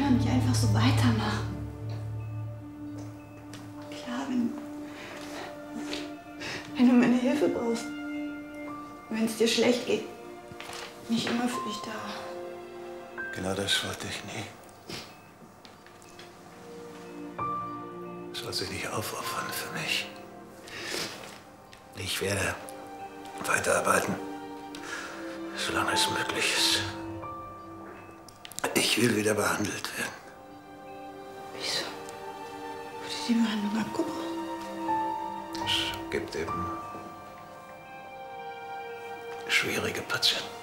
man nicht einfach so weitermachen? Klar, wenn du meine Hilfe brauchst, wenn es dir schlecht geht, bin ich immer für dich da. Genau das wollte ich nie. Soll sich nicht aufopfern für mich. Ich werde weiterarbeiten, solange es möglich ist. Ich will wieder behandelt werden. Wieso? Wurde die Behandlung abgebrochen? Es gibt eben schwierige Patienten.